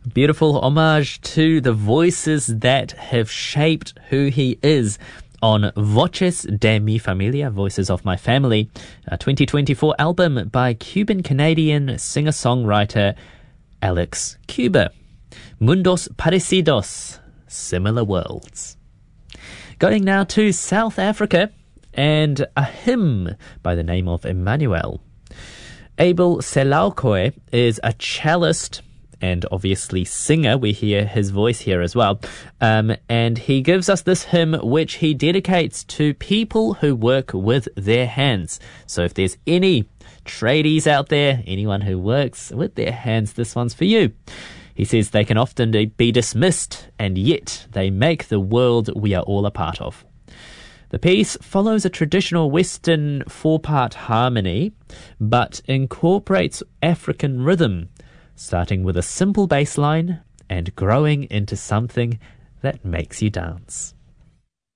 Beautiful homage to the voices that have shaped who he is on Voces de mi Familia, Voices of My Family, a 2024 album by Cuban-Canadian singer-songwriter Alex Cuba. Mundos Parecidos, Similar Worlds. Going now to South Africa and a hymn by the name of Emmanuel. Abel Selaukwe is a cellist and obviously singer. We hear his voice here as well. And he gives us this hymn which he dedicates to people who work with their hands. So if there's any tradies out there, anyone who works with their hands, this one's for you. He says they can often be dismissed, and yet they make the world we are all a part of. The piece follows a traditional Western 4-part harmony, but incorporates African rhythm, starting with a simple bass line and growing into something that makes you dance.